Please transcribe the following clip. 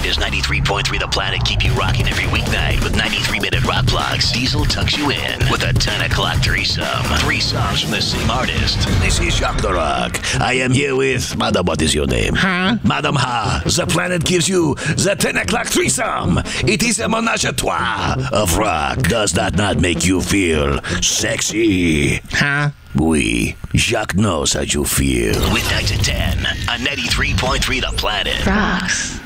does 93.3 The Planet keep you rocking every weeknight with 93-minute rock blocks. Diesel tucks you in with a 10 o'clock threesome. 3 songs from the same artist. This is Jacques the Rock. I am here with... Madam, what is your name? Huh? Madam Ha. The Planet gives you the 10 o'clock threesome. It is a menage a trois of rock. Does that not make you feel sexy? Huh? Oui, Jacques knows how you feel. Weeknights at 10 on 93.3 The Planet. Rocks.